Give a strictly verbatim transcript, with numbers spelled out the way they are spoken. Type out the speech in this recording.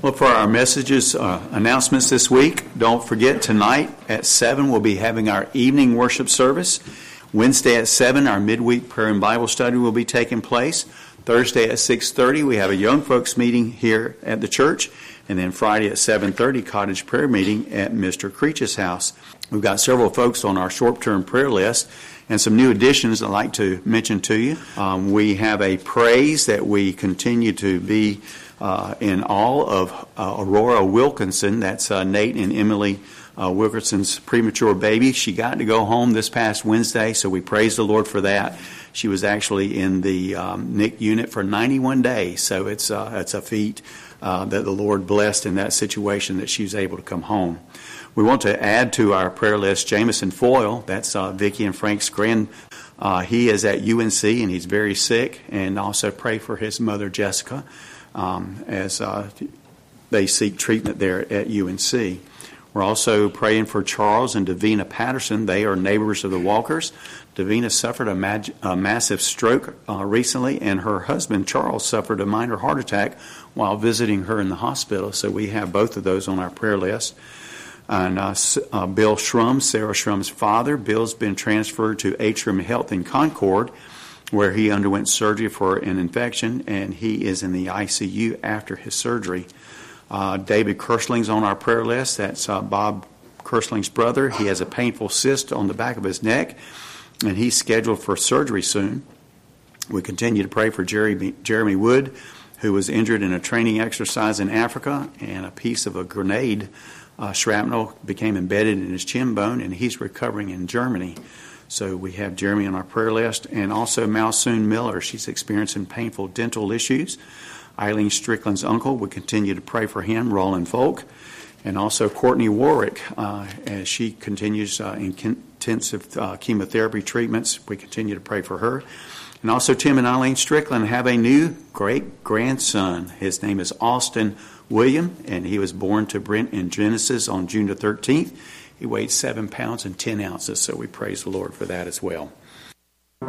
Well, for our messages, uh, announcements this week, don't forget tonight at seven we'll be having our evening worship service. Wednesday at seven, our midweek prayer and Bible study will be taking place. Thursday at six thirty, we have a young folks meeting here at the church. And then Friday at seven thirty, cottage prayer meeting at Mister Creech's house. We've got several folks on our short-term prayer list and some new additions I'd like to mention to you. Um, we have a praise that we continue to be uh, in awe of uh, Aurora Wilkinson. That's uh, Nate and Emily uh, Wilkinson's premature baby. She got to go home this past Wednesday, so we praise the Lord for that. She was actually in the um, N I C U unit for ninety-one days, so it's, uh, it's a feat uh, that the Lord blessed in that situation that she was able to come home. We want to add to our prayer list Jameson Foyle. That's uh, Vicki and Frank's grand. Uh, he is at U N C and he's very sick. And also pray for his mother Jessica um, as uh, they seek treatment there at U N C. We're also praying for Charles and Davina Patterson. They are neighbors of the Walkers. Davina suffered a, mag- a massive stroke uh, recently, and her husband Charles suffered a minor heart attack while visiting her in the hospital. So we have both of those on our prayer list. And uh, uh, Bill Shrum, Sarah Shrum's father. Bill's been transferred to Atrium Health in Concord, where he underwent surgery for an infection, and he is in the I C U after his surgery. Uh, David Kersling's on our prayer list. That's uh, Bob Kersling's brother. He has a painful cyst on the back of his neck, and he's scheduled for surgery soon. We continue to pray for Jeremy, Jeremy Wood, who was injured in a training exercise in Africa, and a piece of a grenade Uh, shrapnel became embedded in his chin bone, and he's recovering in Germany. So we have Jeremy on our prayer list. And also Malsoon Miller. She's experiencing painful dental issues. Eileen Strickland's uncle, we continue to pray for him, Roland Folk. And also Courtney Warwick, uh, as she continues uh, in intensive uh, chemotherapy treatments. We continue to pray for her. And also Tim and Eileen Strickland have a new great-grandson. His name is Austin William, and he was born to Brent in Genesis on June the thirteenth. He weighed seven pounds and ten ounces, so we praise the Lord for that as well.